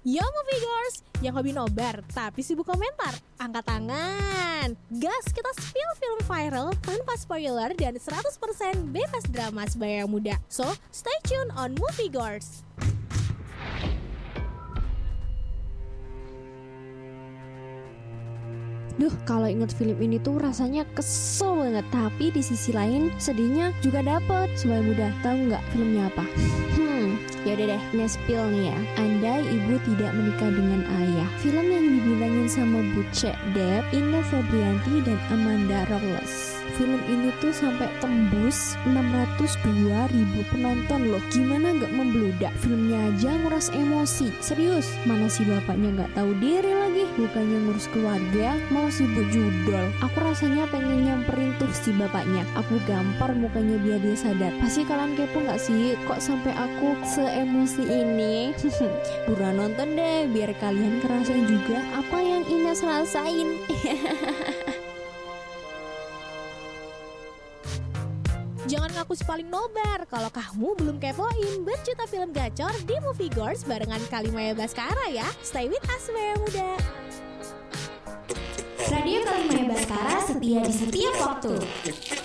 Yo Moviegoers, yang hobi nobar tapi sibuk komentar, angkat tangan. Gas, kita spill film viral tanpa spoiler dan 100% bebas drama sebaya yang muda. So, stay tune on Moviegoers. Duh, kalau inget film ini tuh rasanya kesel banget. Tapi di sisi lain sedihnya juga dapet. Sebaya muda, tahu nggak filmnya apa? Yaudah deh, nge-spill nih ya. Andai ibu tidak menikah dengan ayah. Film yang dibintangin sama Buce Depp, Ine Febrianti, dan Amanda Rolles. Film ini tuh sampai tembus 602.000 penonton loh. Gimana nggak membludak? Filmnya aja nguras emosi. Serius, mana si bapaknya nggak tahu diri lagi. Bukannya ngurus keluarga, malah sibuk judol. Aku rasanya pengen nyamperin tuh si bapaknya. Aku gampar mukanya biar dia sadar. Pasti kalian kepo nggak sih? Kok sampai aku se-emosi ini? Buruan nonton deh, biar kalian ngerasain juga apa yang Ines rasain. Jangan ngaku si paling nobar kalau kamu belum kepoin berjuta film gacor di Moviegoers barengan Kalimaya Baskara ya. Stay with us, Sebaya Muda. Radio Kalimaya Baskara setia di setiap waktu.